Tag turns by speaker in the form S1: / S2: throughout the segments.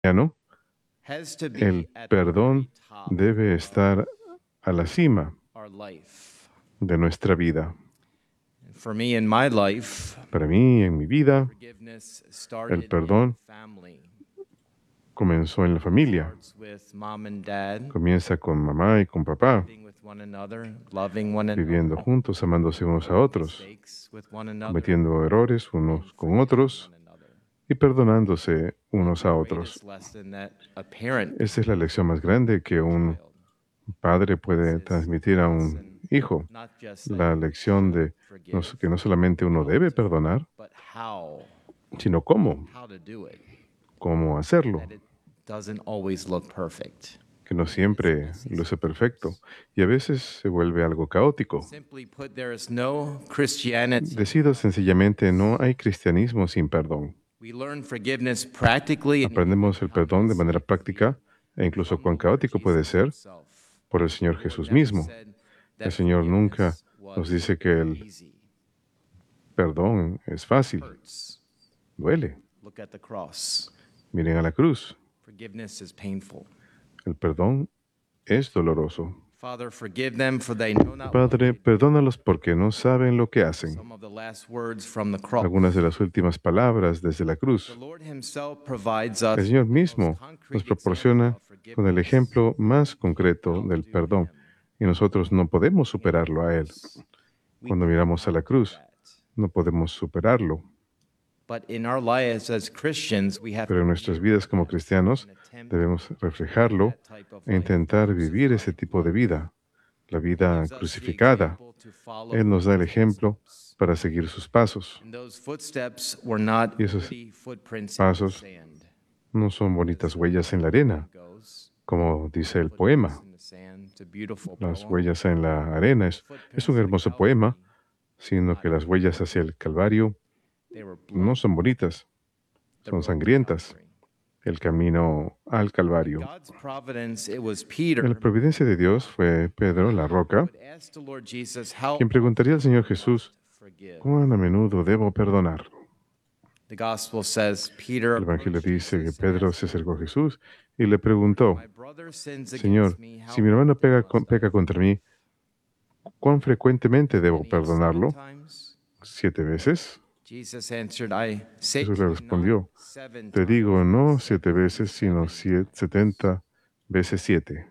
S1: cristiano,
S2: has to be
S1: el
S2: at the
S1: perdón
S2: very top
S1: debe estar a la cima
S2: of our life.
S1: de nuestra vida.
S2: For me in my life,
S1: Para mí, en mi vida,
S2: forgiveness
S1: el
S2: started in
S1: perdón
S2: family.
S1: comenzó en la familia.
S2: Starts with mom and dad,
S1: Comienza con mamá y con papá,
S2: living with one another, loving one
S1: viviendo
S2: another,
S1: juntos, amándose unos a
S2: making
S1: otros,
S2: mistakes with one another,
S1: cometiendo errores
S2: and
S1: unos con
S2: forgiving
S1: otros
S2: one another.
S1: y perdonándose
S2: Maybe
S1: unos
S2: the
S1: a otros.
S2: greatest lesson that a parent can
S1: Esa es la
S2: give
S1: lección más grande que
S2: to a
S1: un
S2: child.
S1: padre puede
S2: This is
S1: transmitir a
S2: the
S1: un
S2: lesson,
S1: hijo.
S2: not just that
S1: La
S2: you
S1: lección
S2: should
S1: de
S2: forgive,
S1: que no solamente uno debe perdonar,
S2: but how
S1: sino cómo
S2: to do it.
S1: hacerlo,
S2: That it doesn't always look perfect.
S1: que no siempre luce perfecto y a veces se vuelve algo caótico.
S2: Simply put, there is no Christianity.
S1: Decido sencillamente, no hay cristianismo sin perdón.
S2: We learn forgiveness practically and even
S1: Aprendemos el perdón de manera práctica e incluso
S2: from the
S1: cuán
S2: Lord
S1: caótico puede
S2: Jesus
S1: ser
S2: himself.
S1: por el Señor
S2: The Lord
S1: Jesús
S2: never
S1: mismo.
S2: said
S1: El
S2: that
S1: Señor nunca
S2: forgiveness
S1: nos
S2: was
S1: dice que el
S2: easy.
S1: perdón es fácil,
S2: Hurts.
S1: duele.
S2: Look at the cross.
S1: Miren a la cruz.
S2: Forgiveness is painful.
S1: El perdón es doloroso.
S2: Father, forgive them for they know not what
S1: Padre,
S2: they do.
S1: perdónalos porque no saben lo que hacen.
S2: Some of the last words from the cross.
S1: Algunas de las últimas palabras desde la
S2: The
S1: cruz.
S2: Lord himself provides
S1: El
S2: us
S1: Señor
S2: with the most
S1: mismo nos
S2: concrete
S1: proporciona
S2: example of
S1: con el
S2: forgiveness.
S1: ejemplo más concreto del perdón y nosotros no podemos superarlo a Él. Cuando miramos a la cruz, no podemos superarlo,
S2: But in our lives as Christians, we have
S1: pero
S2: to
S1: en
S2: be
S1: nuestras vidas como cristianos debemos reflejarlo
S2: that type of
S1: e
S2: life.
S1: intentar vivir ese tipo de vida, la vida
S2: Gives us the
S1: crucificada.
S2: example to follow
S1: Él nos da el
S2: His
S1: ejemplo
S2: footsteps.
S1: para seguir sus pasos.
S2: And those footsteps were not
S1: Y esos
S2: pretty footprints in the
S1: pasos
S2: sand.
S1: no son bonitas huellas en la arena,
S2: Goes,
S1: como dice el
S2: footprints
S1: poema.
S2: in the sand. It's a beautiful
S1: Las
S2: poem.
S1: huellas en la arena es un hermoso poema, sino que las huellas hacia el Calvario
S2: They were
S1: no son bonitas,
S2: the
S1: son
S2: road to
S1: sangrientas.
S2: Calvary.
S1: El camino al Calvario.
S2: God's providence, it was
S1: En la
S2: Peter
S1: providencia de Dios fue Pedro, la roca,
S2: would ask the Lord Jesus, how
S1: quien preguntaría al Señor Jesús,
S2: forgive.
S1: ¿cuán a menudo debo perdonar?
S2: The gospel says Peter
S1: El Evangelio
S2: approached
S1: dice que
S2: Jesus and
S1: Pedro
S2: asked
S1: se
S2: him,
S1: acercó a Jesús y le preguntó,
S2: my brother sins
S1: Señor,
S2: against me,
S1: si
S2: how
S1: mi hermano
S2: often must I
S1: peca contra mí, ¿cuán frecuentemente debo
S2: forgive? 7
S1: perdonarlo?
S2: times?
S1: ¿7 veces?
S2: Jesus answered, I say
S1: Jesús
S2: to
S1: le
S2: you, not
S1: respondió,
S2: 7
S1: te digo,
S2: times,
S1: no
S2: but
S1: 7 veces, sino 70 veces 7.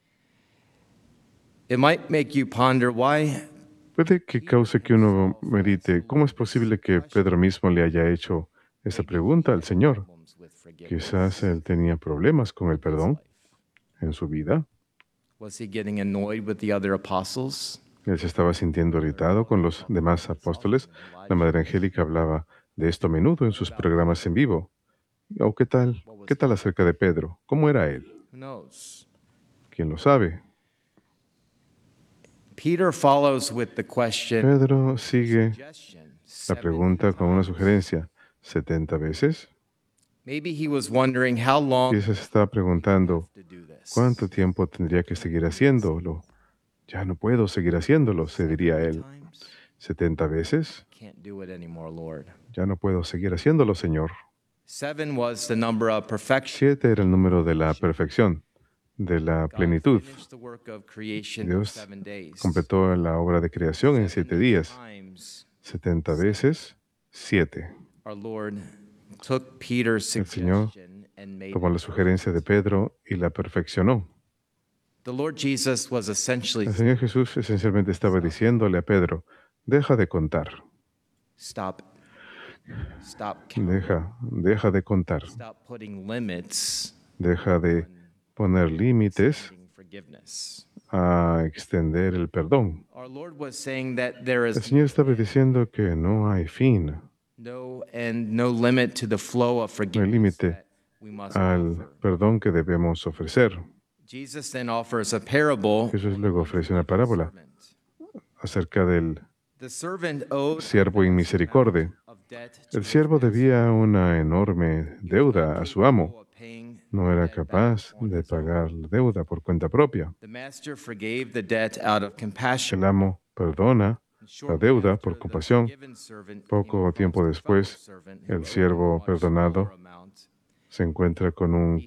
S2: It might make you ponder why
S1: Puede que cause que uno medite, ¿cómo es posible que Pedro mismo le haya hecho esa pregunta al Señor?
S2: problems with forgiveness.
S1: Quizás él tenía problemas con el perdón en su vida.
S2: Was he getting annoyed with the other apostles?
S1: Él se estaba sintiendo irritado con los demás apóstoles. La Madre Angélica hablaba de esto a menudo en sus programas en vivo. ¿O qué tal? ¿Qué tal acerca de Pedro? ¿Cómo era él?
S2: Who knows?
S1: ¿Quién lo sabe?
S2: Peter follows with the question,
S1: Pedro sigue
S2: suggestion,
S1: la
S2: 7
S1: pregunta con una
S2: times.
S1: sugerencia. ¿70 veces?
S2: Maybe he was wondering how long
S1: Quizás se estaba preguntando,
S2: to do this.
S1: ¿cuánto tiempo tendría que seguir haciéndolo? Ya no puedo seguir haciéndolo, se diría él.
S2: Times?
S1: 70 veces,
S2: Can't do it anymore, Lord.
S1: ya no puedo seguir haciéndolo, Señor.
S2: 7 was the number of perfection.
S1: 7 era el número de la perfección, de la
S2: God
S1: plenitud.
S2: finished the work of creation in
S1: Dios
S2: 7 days.
S1: completó la obra de creación en 7 días.
S2: Times
S1: 70 veces, 7.
S2: our Lord took Peter's
S1: El Señor
S2: suggestion and made
S1: Tomó la
S2: it
S1: sugerencia de Pedro y la perfeccionó.
S2: The Lord Jesus was essentially
S1: El Señor Jesús esencialmente estaba diciéndole a Pedro, deja de contar,
S2: stop counting,
S1: deja de contar,
S2: stop putting limits
S1: deja de poner límites
S2: extending forgiveness.
S1: a extender el perdón.
S2: Our Lord was saying that there
S1: El
S2: is
S1: Señor estaba diciendo que no hay fin,
S2: no end, no limit to the flow of
S1: no hay
S2: forgiveness
S1: límite
S2: that we must
S1: al
S2: offer.
S1: perdón que debemos ofrecer.
S2: Jesus then offers a parable.
S1: Jesús luego ofrece una parábola acerca del
S2: The servant owed
S1: siervo inmisericordia.
S2: of debt to
S1: El siervo debía una enorme deuda a su amo.
S2: paying.
S1: No era capaz de pagar la deuda por cuenta propia.
S2: The master forgave the debt out of compassion.
S1: El amo perdona la deuda por compasión.
S2: Given servant
S1: Poco tiempo después, el siervo perdonado se encuentra con un